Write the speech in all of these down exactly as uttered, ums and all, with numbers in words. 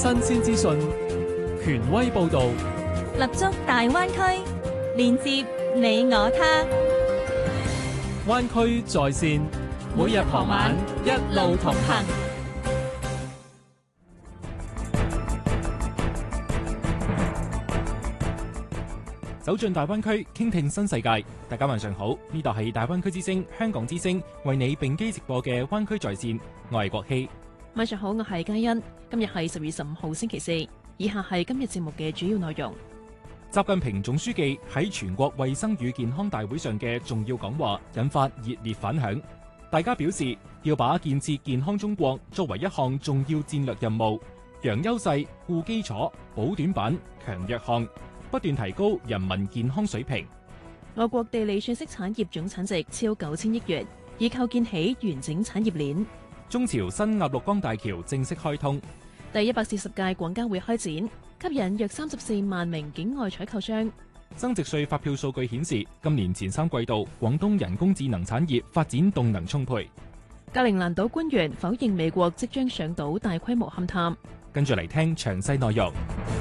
新鮮資訊，權威報導， 立足大灣區，連接你我他。 灣區在線，每日傍晚一路同行。走進大灣區，傾聽新世界。大家晚上好，呢度係大灣區之聲、香港之聲為你並機直播嘅灣區在線，我係國希。 晚上好，我係嘉欣。今日係十月十五號星期四，以下係今日節目嘅主要內容。 習近平總書記喺全國衛生與健康大會上嘅重要講話引發熱烈反響，大家表示要把建設健康中國作為一項重要戰略任務，揚優勢、固基礎、補短板、強弱項，不斷提高人民健康水平。 我國地理信息產業總產值超九千億元，已構建起完整產業鏈。 中朝新鴨綠江大橋正式開通。 第一百四十屆廣交會開展，吸引約三十四萬名境外採購商。 增值稅發票數據顯示，今年前三季度廣東人工智能產業發展動能充沛。 格陵蘭島官員否認美國即將上島大規模勘探。 跟住嚟聽詳細內容。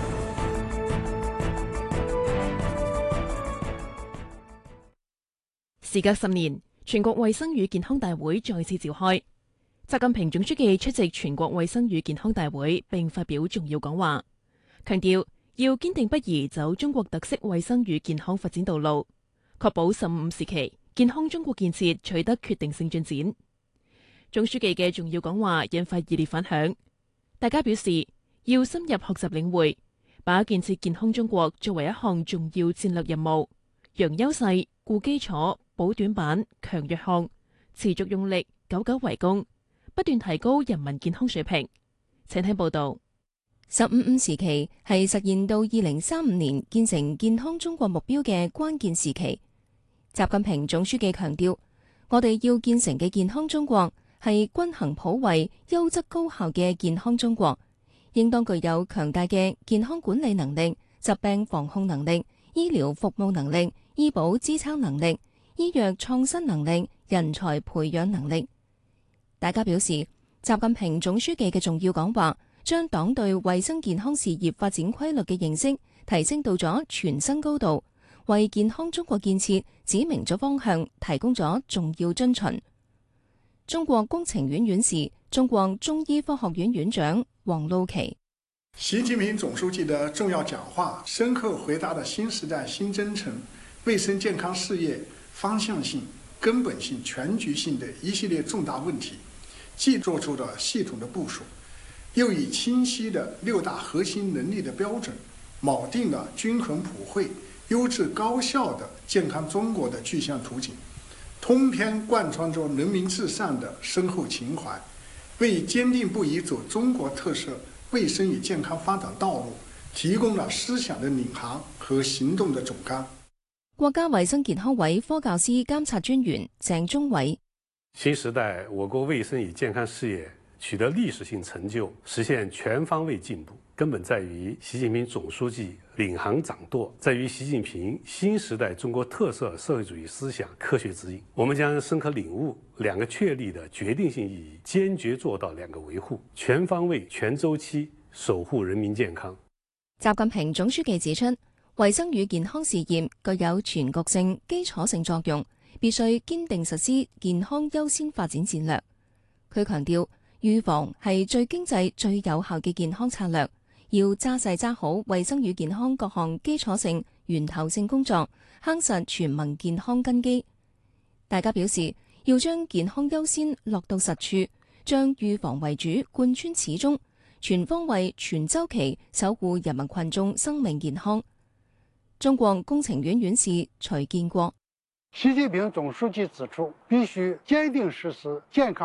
時隔十年，全國衛生與健康大會再次召開。習近平總書記出席全國衛生與健康大會並發表重要講話，強調要堅定不移走中國特色衛生與健康發展道路，確保十五時期健康中國建設取得決定性進展。總書記嘅重要講話引發熱烈反響，大家表示要深入學習領會，把建設健康中國作為一項重要戰略任務，揚優勢、固基礎、補短板、強弱項，持續用力，久久為功，不斷提高人民健康水平。請聽報道。 十五五時期係實現到二零三五年建成健康中國目標嘅關鍵時期。習近平總書記強調，我哋要建成嘅健康中國係均衡普惠、優質高效嘅健康中國，應當具有強大嘅健康管理能力、疾病防控能力、醫療服務能力、醫保支撐能力、醫藥創新能力、人才培養能力。大家表示，習近平總書記嘅重要講話，將黨對衛生健康事業發展規律嘅認識提升到咗全新高度，為健康中國建設指明咗方向，提供咗重要遵循。中國工程院院士、中國中醫科學院院長王路奇： 習近平總書記的重要講話，深刻回答了新時代新征程衛生健康事業方向性、根本性、全局性的一系列重大問題，既做出了系統的部署，又以清晰的六大核心能力的標準，錨定了均衡普惠、優質高效的健康中國的具象圖景，通篇貫穿着人民至上的深厚情懷，為堅定不移走中國特色衛生與健康發展道路提供了思想的領航和行動的總綱。 國家衛生健康委科教司監察專員鄭忠偉： 新時代我國衛生與健康事業取得歷史性成就，實現全方位進步，根本在於習近平總書記領航掌舵，在於習近平新時代中國特色社會主義思想科學指引。我們將深刻領悟兩個確立的決定性意義，堅決做到兩個維護，全方位、全週期守護人民健康。 習近平總書記指出，衛生與健康事業具有全局性、基礎性作用，必須堅定實施健康優先發展戰略。佢強調，預防係最經濟、最有效嘅健康策略，要揸細揸好衛生與健康各項基礎性、源頭性工作，夯實全民健康根基。大家表示，要將健康優先落到實處，將預防為主貫穿始終，全方位、全週期守護人民群眾生命健康。中國工程院院士徐建國： 習近平總書記指出，必須堅定實施健康